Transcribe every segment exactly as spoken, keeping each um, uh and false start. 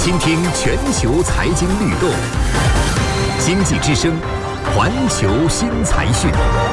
倾听全球财经律动，经济之声，环球新财讯。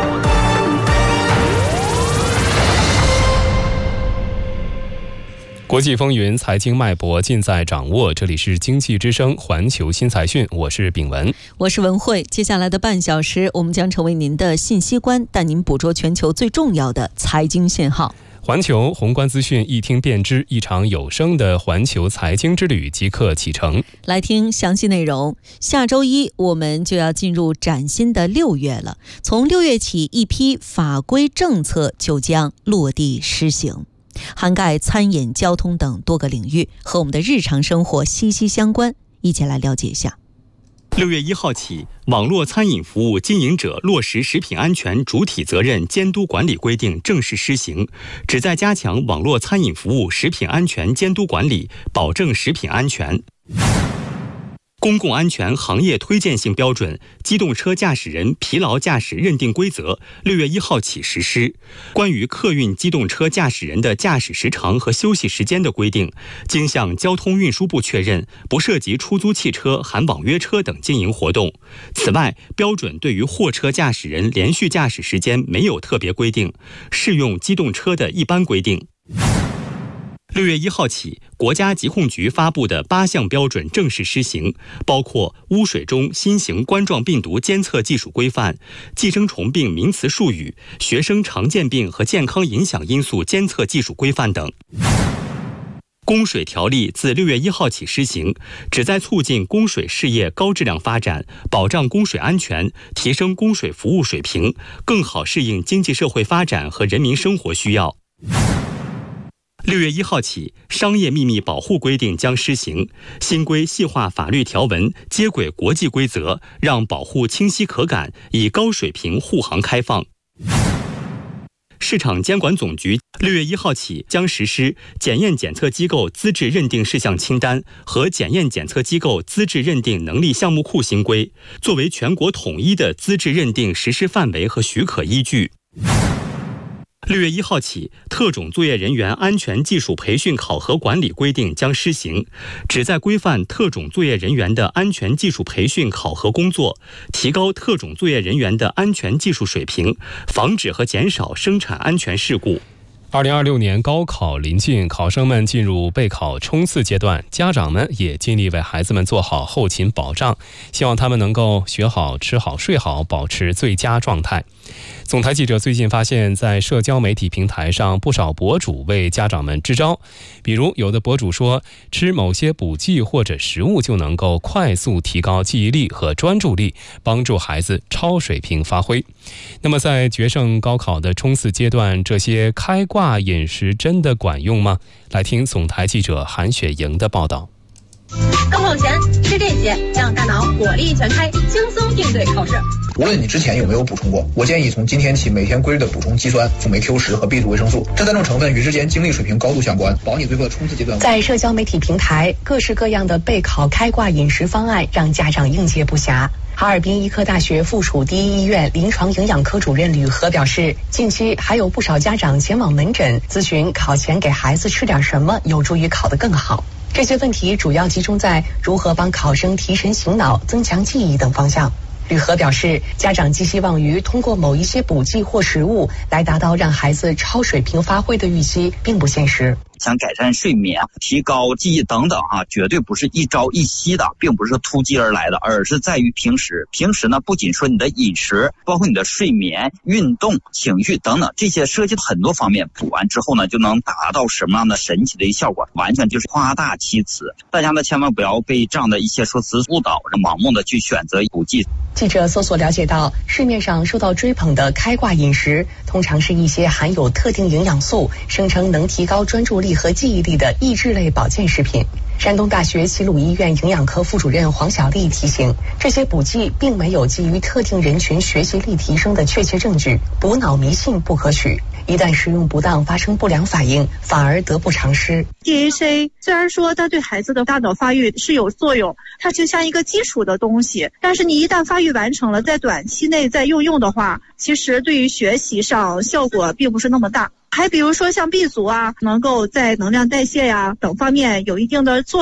国际风云，财经脉搏尽在掌握。这里是经济之声环球新财讯，我是炳文， 我是文慧。接下来的半小时，我们将成为您的信息官，带您捕捉全球最重要的财经信号。 环球宏观资讯一听便知，一场有声的环球财经之旅即刻启程。 来听详细内容。下周一我们就要进入崭新的六月了，从六月起，一批法规政策就将落地施行，涵盖餐饮、交通等多个领域，和我们的日常生活息息相关。一起来了解一下。 六月一号起，网络餐饮服务经营者落实食品安全主体责任监督管理规定正式施行，旨在加强网络餐饮服务食品安全监督管理，保证食品安全。公共安全行业推荐性标准机动车驾驶人疲劳驾驶认定规则六月一号起实施。关于客运机动车驾驶人的驾驶时长和休息时间的规定，经向交通运输部确认，不涉及出租汽车、含网约车等经营活动。此外，标准对于货车驾驶人连续驾驶时间没有特别规定，适用机动车的一般规定。六月一号起，国家疾控局发布的八项标准正式施行，包括污水中新型冠状病毒监测技术规范、寄生虫病名词术语、学生常见病和健康影响因素监测技术规范等。供水条例自六月一号起施行，旨在促进供水事业高质量发展，保障供水安全，提升供水服务水平，更好适应经济社会发展和人民生活需要。六月一号起，商业秘密保护规定将施行，新规细化法律条文，接轨国际规则，让保护清晰可感，以高水平护航开放。市场监管总局六月一号起将实施检验检测机构资质认定事项清单和检验检测机构资质认定能力项目库新规，作为全国统一的资质认定实施范围和许可依据。六月一号起，特种作业人员安全技术培训考核管理规定将施行，旨在规范特种作业人员的安全技术培训考核工作，提高特种作业人员的安全技术水平，防止和减少生产安全事故。 二零二六年高考临近，考生们进入备考冲刺阶段，家长们也尽力为孩子们做好后勤保障，希望他们能够学好、吃好、睡好，保持最佳状态。总台记者最近发现，在社交媒体平台上，不少博主为家长们支招，比如有的博主说，吃某些补剂或者食物就能够快速提高记忆力和专注力，帮助孩子超水平发挥。那么在决胜高考的冲刺阶段，这些开挂饮食真的管用吗？来听总台记者韩雪莹的报道。 高考前吃这些，让大脑火力全开，轻松应对考试。 无论你之前有没有补充过，我建议从今天起每天规律的补充肌酸、辅酶 Q 十和 B 族维生素，这三种成分与之间精力水平高度相关，保你最后的冲刺阶段。 在社交媒体平台，各式各样的备考开挂饮食方案让家长应接不暇。哈尔滨医科大学附属第一医院临床营养科主任吕和表示，近期还有不少家长前往门诊咨询考前给孩子吃点什么有助于考得更好。这些问题主要集中在如何帮考生提神醒脑、增强记忆等方向。吕和表示，家长寄希望于通过某一些补剂或食物来达到让孩子超水平发挥的预期，并不现实。 想改善睡眠、提高记忆等等啊，绝对不是一朝一夕的，并不是突击而来的，而是在于平时。平时呢，不仅说你的饮食，包括你的睡眠、运动、情绪等等，这些涉及很多方面。补完之后呢，就能达到什么样的神奇的一个效果？完全就是夸大其词。大家呢，千万不要被这样的一些说辞误导，盲目的去选择补剂。 记者搜索了解到，市面上受到追捧的开挂饮食，通常是一些含有特定营养素，声称能提高专注力和记忆力的益智类保健食品。山东大学齐鲁医院营养科副主任黄小丽提醒，这些补剂并没有基于特定人群学习力提升的确切证据，补脑迷信不可取。一旦使用不当发生不良反应，反而得不偿失。 D H A 虽然说它对孩子的大脑发育是有作用，它就像一个基础的东西，但是你一旦发育完成了，在短期内再用用的话，其实对于学习上效果并不是那么大。还比如说像 B 族啊，能够在能量代谢呀等方面有一定的作用。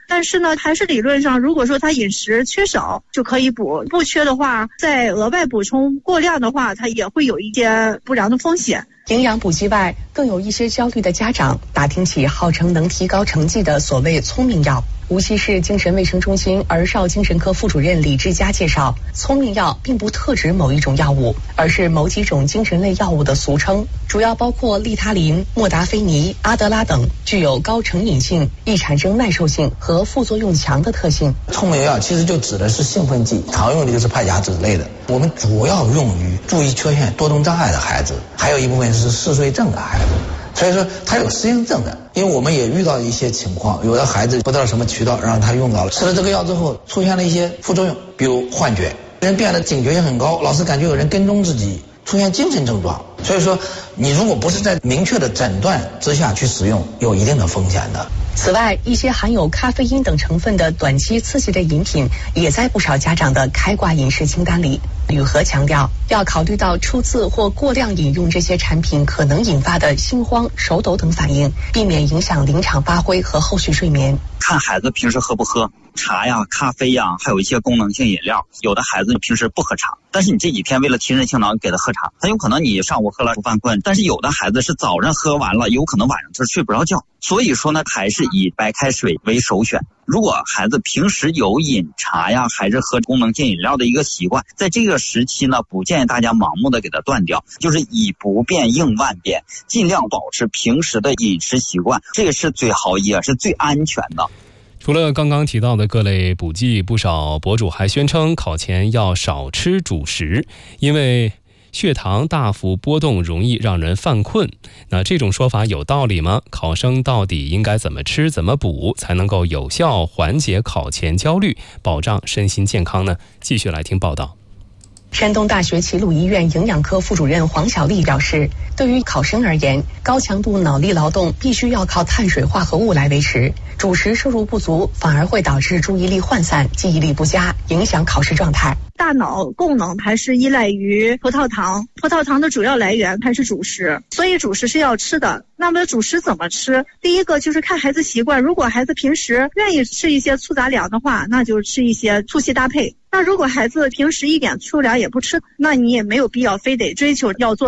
但是呢，还是理论上，如果说他饮食缺少就可以补，不缺的话，再额外补充过量的话，它也会有一些不良的风险。 营养补剂外，更有一些焦虑的家长打听起号称能提高成绩的所谓聪明药。无锡市精神卫生中心儿少精神科副主任李志佳介绍，聪明药并不特指某一种药物，而是某几种精神类药物的俗称，主要包括利他林、莫达菲尼、阿德拉等，具有高成瘾性、易产生耐受性和副作用强的特性。 聪明药其实就指的是兴奋剂，常用的就是派甲酯类的，我们主要用于注意缺陷多动障碍的孩子，还有一部分是嗜睡症的孩子。所以说他有适应症的，因为我们也遇到一些情况，有的孩子不知道什么渠道让他用到了，吃了这个药之后出现了一些副作用，比如幻觉，人变得警觉性很高，老是感觉有人跟踪自己，出现精神症状。所以说你如果不是在明确的诊断之下去使用，有一定的风险的。 此外，一些含有咖啡因等成分的短期刺激类饮品也在不少家长的开挂饮食清单里。吕和强调，要考虑到初次或过量饮用这些产品可能引发的心慌、手抖等反应，避免影响临场发挥和后续睡眠。 看孩子平时喝不喝茶呀、咖啡呀，还有一些功能性饮料。有的孩子平时不喝茶，但是你这几天为了提神醒脑给他喝茶，很有可能你上午喝了犯困，但是有的孩子是早上喝完了，有可能晚上他睡不着觉。所以说呢，还是以白开水为首选。如果孩子平时有饮茶呀，还是喝功能性饮料的一个习惯，在这个时期呢，不建议大家盲目的给它断掉，就是以不变应万变，尽量保持平时的饮食习惯，这个是最好也是最安全的。 除了刚刚提到的各类补剂，不少博主还宣称考前要少吃主食，因为血糖大幅波动容易让人犯困。那这种说法有道理吗？考生到底应该怎么吃怎么补才能够有效缓解考前焦虑，保障身心健康呢？继续来听报道。 山东大学齐鲁医院营养科副主任黄小丽表示，对于考生而言，高强度脑力劳动必须要靠碳水化合物来维持，主食摄入不足反而会导致注意力涣散、记忆力不佳，影响考试状态。 大脑功能还是依赖于葡萄糖，葡萄糖的主要来源还是主食，所以主食是要吃的。那么主食怎么吃？第一个就是看孩子习惯，如果孩子平时愿意吃一些粗杂粮的话，那就吃一些粗细搭配。那如果孩子平时一点粗粮也不吃，那你也没有必要非得追求要做